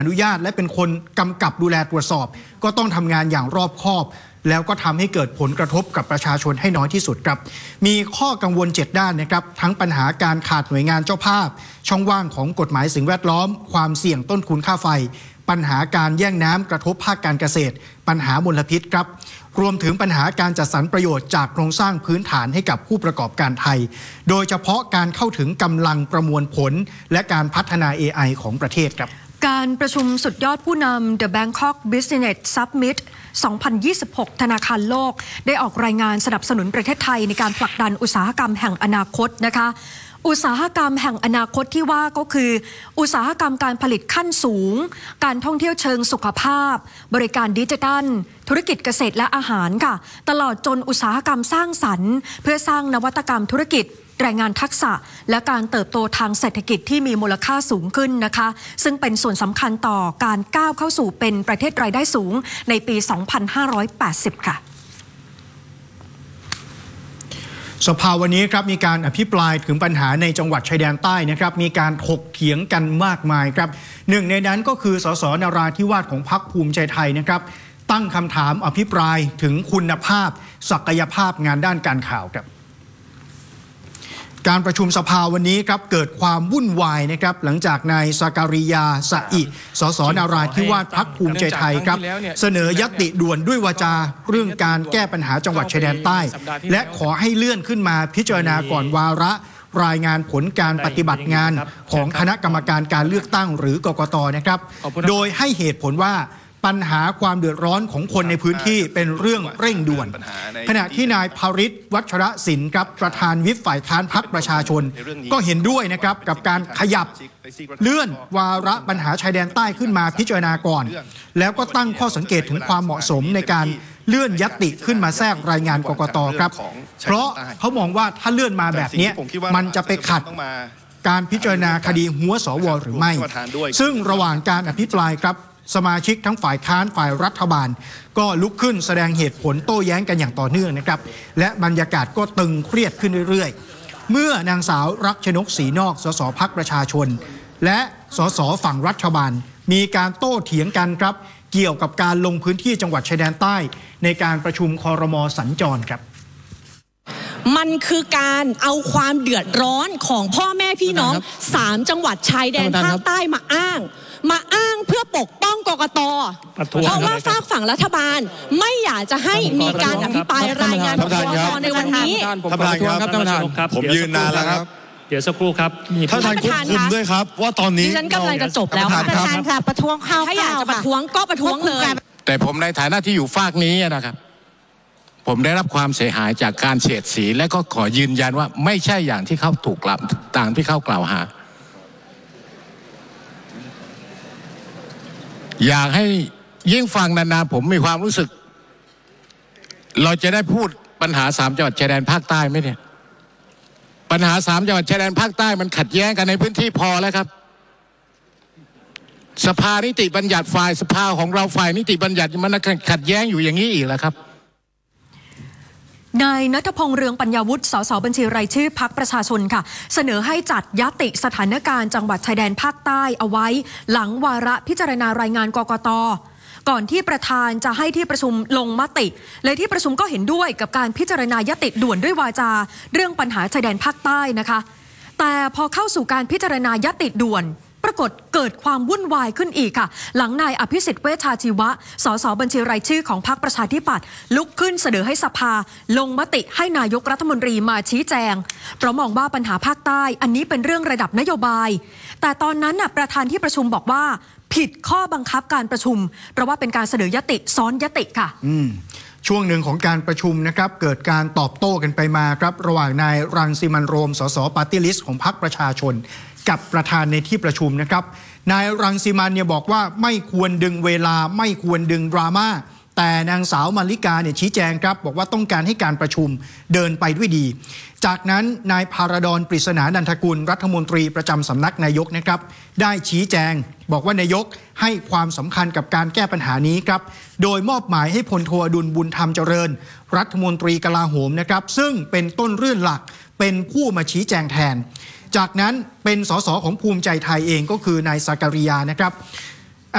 อนุญาตและเป็นคนกำกับดูแลตรวจสอบก็ต้องทำงานอย่างรอบคอบแล้วก็ทำให้เกิดผลกระทบกับประชาชนให้น้อยที่สุดครับมีข้อกังวล7ด้านนะครับทั้งปัญหาการขาดหน่วยงานเจ้าภาพช่องว่างของกฎหมายสิ่งแวดล้อมความเสี่ยงต้นทุนค่าไฟปัญหาการแย่งน้ำกระทบภาคการเกษตรปัญหามลพิษครับรวมถึงปัญหาการจัดสรรประโยชน์จากโครงสร้างพื้นฐานให้กับผู้ประกอบการไทยโดยเฉพาะการเข้าถึงกำลังประมวลผลและการพัฒนา AI ของประเทศครับการประชุมสุดยอดผู้นำ The Bangkok Business Summit 2026 ธนาคารโลกได้ออกรายงานสนับสนุนประเทศไทยในการผลักดันอุตสาหกรรมแห่งอนาคตนะคะอุตสาหกรรมแห่งอนาคตที่ว่าก็คืออุตสาหกรรมการผลิตขั้นสูงการท่องเที่ยวเชิงสุขภาพบริการดิจิทัลธุรกิจเกษตรและอาหารค่ะตลอดจนอุตสาหกรรมสร้างสรรค์เพื่อสร้างนวัตกรรมธุรกิจแรงงานทักษะและการเติบโตทางเศรษฐกิจที่มีมูลค่าสูงขึ้นนะคะซึ่งเป็นส่วนสำคัญต่อการก้าวเข้าสู่เป็นประเทศรายได้สูงในปี 2580 ค่ะสภาวันนี้ครับมีการอภิปรายถึงปัญหาในจังหวัดชายแดนใต้นะครับมีการถกเถียงกันมากมายครับหนึ่งในนั้นก็คือสสนราธิวาสของพรรคภูมิใจไทยนะครับตั้งคำถามอภิปรายถึงคุณภาพศักยภาพงานด้านการข่าวครับการประชุมสภาวันนี้ครับเกิดความวุ่นวายนะครับหลังจากนายสการิยาสะอิสสนราธิวาสพรรคภูมิใจไทยครับเสนอญัตติด่วนด้วยวาจาเรื่องการแก้ปัญหาจังหวัดชายแดนใต้และขอให้เลื่อนขึ้นมาพิจารณาก่อนวาระรายงานผลการปฏิบัติงานของคณะกรรมการการเลือกตั้งหรือกกต.นะครับโดยให้เหตุผลว่าปัญหาความเดือดร้อนของคนในพื้นที่เป็นเรื่องเร่งด่วนขณะที่นายภริษฐ์วัชรศิลป์ครับประธานวิปฝ่ายค้านพรรคประชาชนก็เห็นด้วยนะครับกับการขยับเลื่อนวาระปัญหาชายแดนใต้ขึ้นมาพิจารณาก่อนแล้วก็ตั้งข้อสังเกตถึงความเหมาะสมในการเลื่อนญัตติขึ้นมาแทรกรายงานกกต.ครับเพราะเขามองว่าถ้าเลื่อนมาแบบนี้มันจะไปขัดการพิจารณาคดีหัวสว.หรือไม่ซึ่งระหว่างการอภิปรายครับสมาชิกทั้งฝ่ายค้านฝ่ายรัฐบาลก็ลุกขึ้นแสดงเหตุผลโต้แย้งกันอย่างต่อเนื่องนะครับและบรรยากาศก็ตึงเครียดขึ้นเรื่อยๆเมื่อนางสาวรักชนกศรีนอกสสพรรคประชาชนและสสฝั่งรัฐบาลมีการโต้เถียงกันครับเกี่ยวกับการลงพื้นที่จังหวัดชายแดนใต้ในการประชุมครม.สัญจรครับมันคือการเอาความเดือดร้อนของพ่อแม่พี่น้อง3จังหวัดชายแดนภาคใต้มาอ้างเพื่อปกป้องกกต.เพราะว่าฝากฝั่งรัฐบาลไม่อยากจะให้มีการอภิปรายรายงานของกกต.ในวันนี้ท่านประธานครับผมยืนนานแล้วครับเดี๋ยวสักครู่ครับท่านควบคุมด้วยครับว่าตอนนี้ดิฉันกำลังจะจบแล้วประธานค่ะประท้วงเข้าถ้าอยากจะประท้วงก็ประท้วงเลยแต่ผมในฐานะที่อยู่ฝากนี้นะครับผมได้รับความเสียหายจากการเฉดสีและก็ขอยืนยันว่าไม่ใช่อย่างที่เขาถูกกล่าวต่างที่เขากล่าวหาอยากให้ยิ่งฟังนานๆผมมีความรู้สึกเราจะได้พูดปัญหา3จังหวัดชายแดนภาคใต้ไหมเนี่ยปัญหา3จังหวัดชายแดนภาคใต้มันขัดแย้งกันในพื้นที่พอแล้วครับสภานิติบัญญัติฝ่ายสภาของเราฝ่ายนิติบัญญัติมันขัดแย้งอยู่อย่างนี้อีกแล้วครับนายณัฐพงษ์เรืองปัญญาวุฒิสสบัญชีรายชื่อพรรคประชาชนค่ะเสนอให้จัดญัตติสถานการณ์จังหวัดชายแดนภาคใต้เอาไว้หลังวาระพิจารณารายงานกกต.ก่อนที่ประธานจะให้ที่ประชุมลงมติและที่ประชุมก็เห็นด้วยกับการพิจารณาญัตติด่วนด้วยวาจาเรื่องปัญหาชายแดนภาคใต้นะคะแต่พอเข้าสู่การพิจารณาญัตติด่วนปรากฏเกิดความวุ่นวายขึ้นอีกค่ะหลังนายอภิสิทธิ์เวชชาชีวะสสบัญชีรายชื่อของพรรคประชาธิปัตย์ลุกขึ้นเสนอให้สภาลงมติให้นายกรัฐมนตรีมาชี้แจงเพราะมองว่าปัญหาภาคใต้อันนี้เป็นเรื่องระดับนโยบายแต่ตอนนั้นประธานที่ประชุมบอกว่าผิดข้อบังคับการประชุมเพราะว่าเป็นการเสนอยติซ้อนยติค่ะช่วงหนึ่งของการประชุมนะครับเกิดการตอบโต้กันไปมาครับระหว่างนายรังสิมันต์โรมสสปาร์ตี้ลิสต์ของพรรคประชาชนกับประธานในที่ประชุมนะครับนายรังสิมันต์เนี่ยบอกว่าไม่ควรดึงเวลาไม่ควรดึงดราม่าแต่นางสาวมาริกาเนี่ยชี้แจงครับบอกว่าต้องการให้การประชุมเดินไปด้วยดีจากนั้นนายภารดรปริศนานันทกุลรัฐมนตรีประจำสำนักนายกนะครับได้ชี้แจงบอกว่านายกให้ความสำคัญกับการแก้ปัญหานี้ครับโดยมอบหมายให้พลโทอดุลบุญธรรมเจริญรัฐมนตรีกลาโหมนะครับซึ่งเป็นต้นเรื่องหลักเป็นผู้มาชี้แจงแทนจากนั้นเป็นสสของภูมิใจไทยเองก็คือนายสการิยานะครับ